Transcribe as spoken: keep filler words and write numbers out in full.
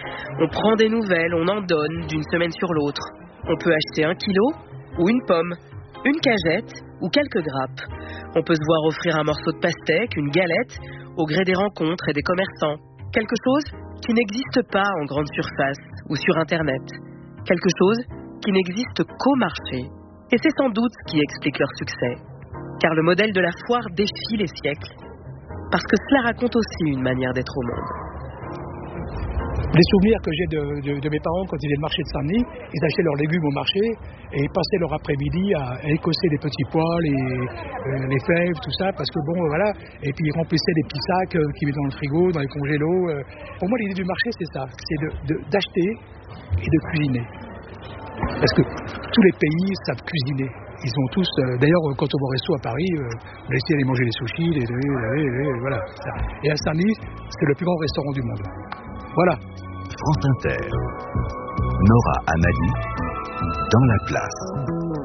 On prend des nouvelles, on en donne d'une semaine sur l'autre. On peut acheter un kilo ou une pomme, une cagette ou quelques grappes. On peut se voir offrir un morceau de pastèque, une galette, au gré des rencontres et des commerçants. Quelque chose qui n'existe pas en grande surface ou sur Internet. Quelque chose qui n'existe qu'au marché. Et c'est sans doute ce qui explique leur succès. Car le modèle de la foire défie les siècles. Parce que cela raconte aussi une manière d'être au monde. Les souvenirs que j'ai de, de, de mes parents quand ils allaient au marché de Saint-Denis, ils achetaient leurs légumes au marché et ils passaient leur après-midi à, à écosser les petits pois, les, euh, les fèves, tout ça, parce que bon, euh, voilà. Et puis ils remplissaient des petits sacs euh, qu'ils mettaient dans le frigo, dans les congélos. Euh. Pour moi, l'idée du marché, c'est ça, c'est de, de, d'acheter et de cuisiner. Parce que tous les pays savent cuisiner. Ils ont tous, euh, d'ailleurs, quand on va au resto à Paris, euh, on essaie d'aller manger les sushis, les, les, les, les, les voilà. Ça. Et à Saint-Denis, c'est le plus grand restaurant du monde. Voilà. France Inter. Nora Amadi, dans la place.